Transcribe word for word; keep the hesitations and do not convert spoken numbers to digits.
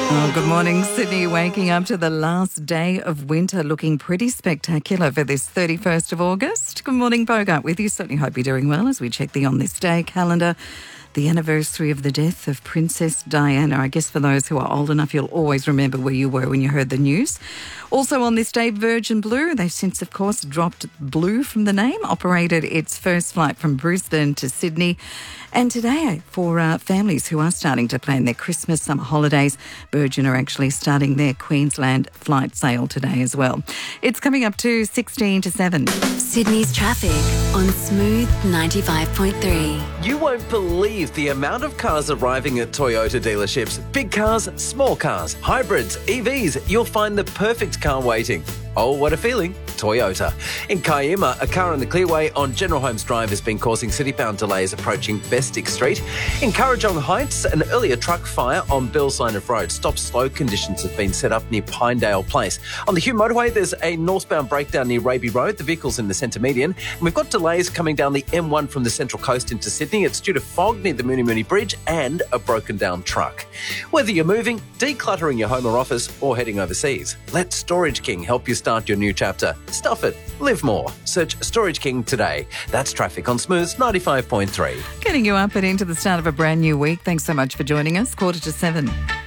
Oh, good morning, Sydney. Waking up to the last day of winter, looking pretty spectacular for this thirty-first of August. Good morning, Bogart with you. Certainly hope you're doing well as we check the On This Day calendar. The anniversary of the death of Princess Diana. I guess for those who are old enough, you'll always remember where you were when you heard the news. Also on this day, Virgin Blue. They've since, of course, dropped Blue from the name, operated its first flight from Brisbane to Sydney. And today, for uh, families who are starting to plan their Christmas, summer holidays, Virgin are actually starting their Queensland flight sale today as well. It's coming up to sixteen to seven. Sydney's traffic on Smooth ninety-five point three. You won't believe the amount of cars arriving at Toyota dealerships. Big cars, small cars, hybrids, E Vs. You'll find the perfect car waiting. Oh, what a feeling. Toyota. In Kiama, a car on the Clearway on General Holmes Drive has been causing city-bound delays approaching Bestick Street. In Kurrajong Heights, an earlier truck fire on Billslinov Road. Stop-slow conditions have been set up near Pinedale Place. On the Hume Motorway, there's a northbound breakdown near Raby Road. The vehicle's in the centre median. And we've got delays coming down the M one from the Central Coast into Sydney. It's due to fog near the Mooney Mooney Bridge and a broken-down truck. Whether you're moving, decluttering your home or office, or heading overseas, let Storage King help you start your new chapter. Stuff it. Live more. Search Storage King today. That's traffic on Smooth ninety-five point three. Getting you up and into the start of a brand new week. Thanks so much for joining us. Quarter to seven.